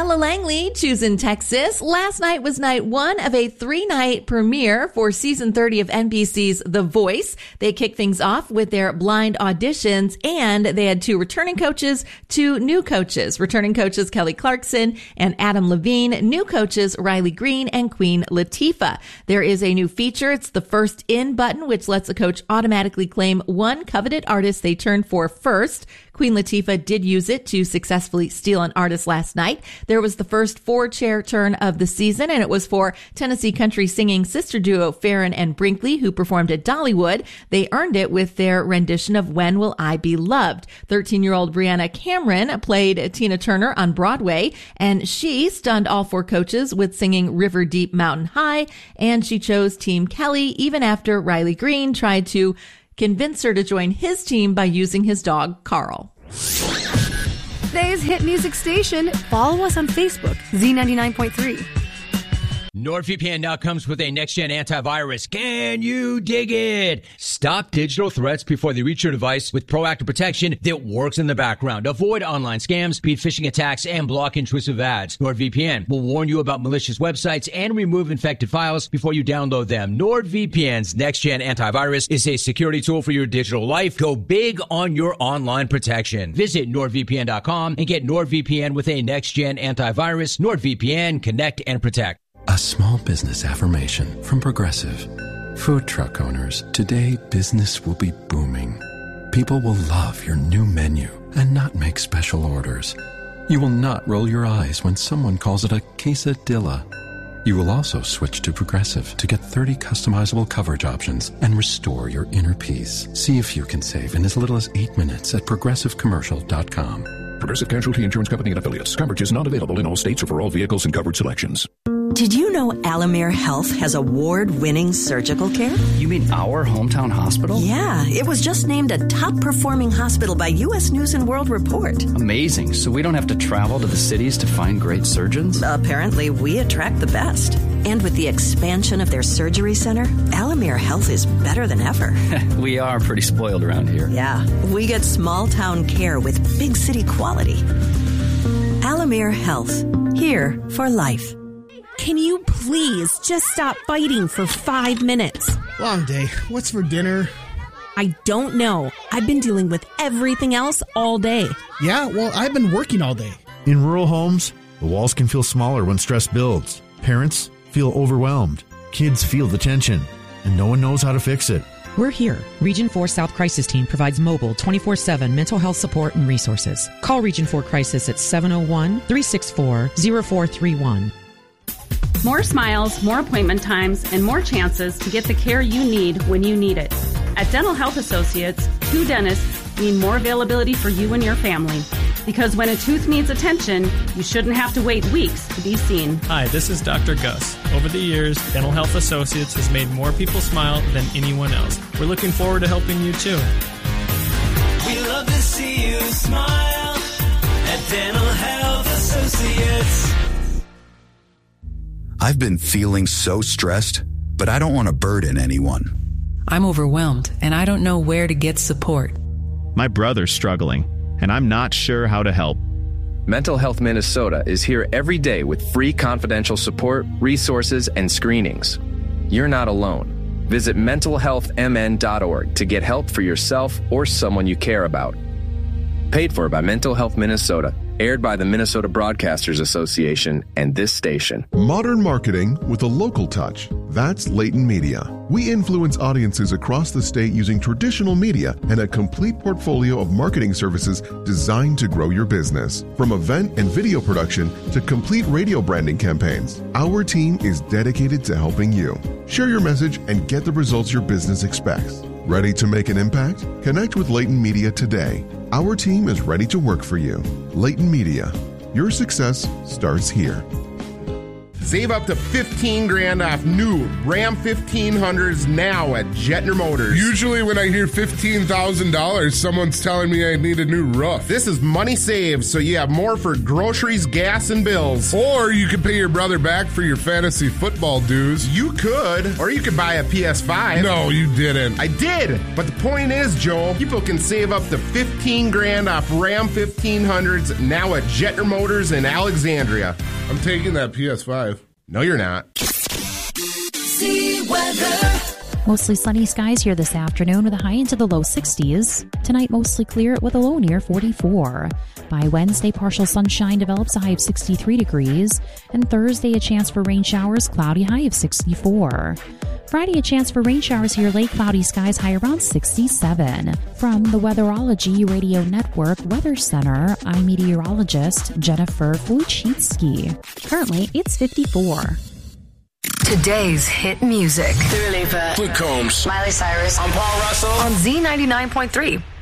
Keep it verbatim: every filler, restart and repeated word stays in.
Ella Langley, choosing Texas. Last night was night one of a three-night premiere for season thirty of N B C's The Voice. They kicked things off with their blind auditions, and they had two returning coaches, two new coaches. Returning coaches Kelly Clarkson and Adam Levine, new coaches Riley Green and Queen Latifah. There is a new feature. It's the First In button, which lets a coach automatically claim one coveted artist they turn for first. Queen Latifah did use it to successfully steal an artist last night. There was the first four-chair turn of the season, and it was for Tennessee country singing sister duo Farron and Brinkley, who performed at Dollywood. They earned it with their rendition of When Will I Be Loved? thirteen-year-old Brianna Cameron played Tina Turner on Broadway, and she stunned all four coaches with singing River Deep Mountain High, and she chose Team Kelly even after Riley Green tried to convince her to join his team by using his dog, Carl. Today's hit music station. Follow us on Facebook, Z ninety-nine point three. NordVPN now comes with a next-gen antivirus. Can you dig it? Stop digital threats before they reach your device with proactive protection that works in the background. Avoid online scams, speed phishing attacks, and block intrusive ads. NordVPN will warn you about malicious websites and remove infected files before you download them. NordVPN's next-gen antivirus is a security tool for your digital life. Go big on your online protection. Visit nord V P N dot com and get NordVPN with a next-gen antivirus. NordVPN, connect and protect. A small business affirmation from Progressive. Food truck owners, today business will be booming. People will love your new menu and not make special orders. You will not roll your eyes when someone calls it a quesadilla. You will also switch to Progressive to get thirty customizable coverage options and restore your inner peace. See if you can save in as little as eight minutes at progressive commercial dot com. Progressive Casualty Insurance Company and Affiliates. Coverage is not available in all states or for all vehicles and covered selections. Did you know Alamere Health has award-winning surgical care? You mean our hometown hospital? Yeah, it was just named a top-performing hospital by U S News and World Report. Amazing. So we don't have to travel to the cities to find great surgeons? Apparently, we attract the best. And with the expansion of their surgery center, Alamere Health is better than ever. We are pretty spoiled around here. Yeah, we get small-town care with big city quality. Alamere Health, here for life. Can you please just stop fighting for five minutes? Long day. What's for dinner? I don't know. I've been dealing with everything else all day. Yeah, well, I've been working all day. In rural homes, the walls can feel smaller when stress builds. Parents feel overwhelmed. Kids feel the tension, and no one knows how to fix it. We're here. Region four South Crisis Team provides mobile twenty-four seven mental health support and resources. Call Region four Crisis at seven oh one, three six four, oh four three one. More smiles, more appointment times, and more chances to get the care you need when you need it. At Dental Health Associates, two dentists mean more availability for you and your family. Because when a tooth needs attention, you shouldn't have to wait weeks to be seen. Hi, this is Doctor Gus. Over the years, Dental Health Associates has made more people smile than anyone else. We're looking forward to helping you too. We love to see you smile at Dental Health Associates. I've been feeling so stressed, but I don't want to burden anyone. I'm overwhelmed, and I don't know where to get support. My brother's struggling, and I'm not sure how to help. Mental Health Minnesota is here every day with free confidential support, resources, and screenings. You're not alone. Visit mental health m n dot org to get help for yourself or someone you care about. Paid for by Mental Health Minnesota. Aired by the Minnesota Broadcasters Association and this station. Modern marketing with a local touch. That's Layton Media. We influence audiences across the state using traditional media and a complete portfolio of marketing services designed to grow your business. From event and video production to complete radio branding campaigns, our team is dedicated to helping you. Share your message and get the results your business expects. Ready to make an impact? Connect with Layton Media today. Our team is ready to work for you. Layton Media. Your success starts here. Save up to fifteen grand off new Ram fifteen hundreds now at Jetner Motors. Usually when I hear fifteen thousand dollars, someone's telling me I need a new roof. This is money saved, so you have more for groceries, gas, and bills. Or you could pay your brother back for your fantasy football dues. You could. Or you could buy a P S five. No, you didn't. I did. But the point is, Joe, people can save up to fifteen grand off Ram fifteen hundreds now at Jetner Motors in Alexandria. I'm taking that P S five. No, you're not. See weather. Mostly sunny skies here this afternoon with a high into the low sixties. Tonight, mostly clear with a low near forty-four. By Wednesday, partial sunshine develops a high of sixty-three degrees. And Thursday, a chance for rain showers, cloudy high of sixty-four. Friday, a chance for rain showers here late, cloudy skies high around sixty-seven. From the Weatherology Radio Network Weather Center, I'm meteorologist Jennifer Wojcicki. Currently, it's fifty-four. Today's hit music. Dua Lipa. Luke Combs. Miley Cyrus. I'm Paul Russell. On Z ninety-nine point three.